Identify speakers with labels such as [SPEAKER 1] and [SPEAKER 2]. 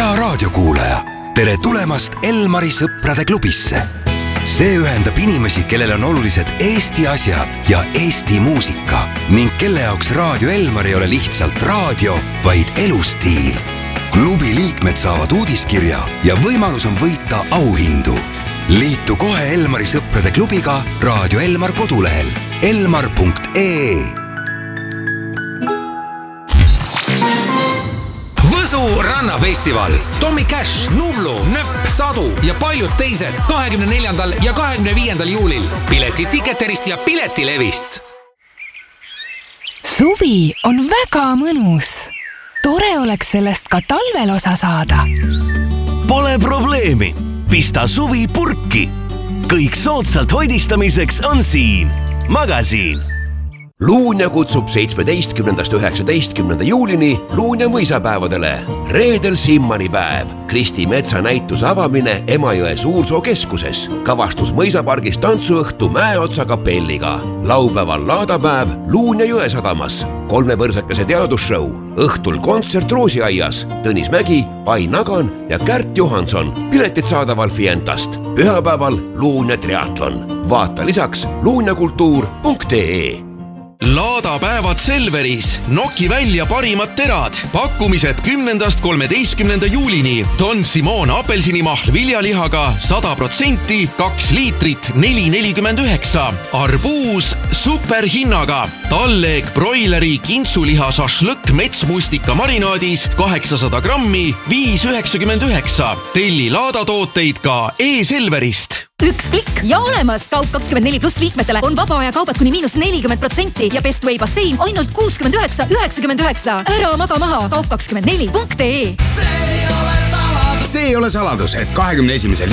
[SPEAKER 1] hea raadiokuulaja, tere tulemast Elmari sõprade klubisse. See ühendab inimesi, kellel on olulised Eesti asjad ja Eesti muusika ning kelle jaoks Raadio Elmar ei ole lihtsalt raadio, vaid elustiil. Klubi liikmed saavad uudiskirja ja võimalus on võita auhindu. Liitu kohe Elmari sõprade klubiga Raadio Elmar kodulehel elmar.ee.
[SPEAKER 2] Võsu rannafestival, Tommy Cash, Nublu, Nöpp, Sadu ja paljud teised 24. ja 25. juulil. Piletid Ticketerist ja Piletilevist.
[SPEAKER 3] Suvi on väga mõnus. Tore oleks sellest ka talvel osa saada.
[SPEAKER 4] Pole probleemi. Pista suvi purki. Kõik soodsalt hoidistamiseks on siin. Magasiin.
[SPEAKER 5] Luunja kutsub 17. 19. juulini Luunja mõisapäevadele. Reedel Simmani päev. Kristi Metsa näituse avamine Emajõe Suursoo keskuses. Kavastus mõisapargis tantsuõhtu Mäeotsa kapelliga. Laupäeval laadapäev Luunja Jõesadamas. 3 võrsakese teadusshow. Õhtul kontsert Roosiaias. Tõnis Mägi, Pai Nagan ja Kärt Johanson. Piletid saadaval Fientast. Pühapäeval Luunja triatlon. Vaata lisaks luunjakultuur.ee.
[SPEAKER 6] Laadapäevad Selveris. Noki välja parimad terad. Pakkumised 10. 13. juulini. Don Simon apelsinimahl viljalihaga 100%, 2 liitrit 4,49. Arbuus superhinnaga. Talleeg broileri kintsuliha šašlõkk metsmustika marinaadis 800 grammi 5,99. Telli laadatooteid ka e-Selverist.
[SPEAKER 7] Üks klikk ja olemas! Kaup24+ liikmetele on vaba aja kaubad kuni -40% ja Best Way bassein ainult 69,99. Ära maga maha kaup24.ee.
[SPEAKER 8] See ei ole saladus, et 21.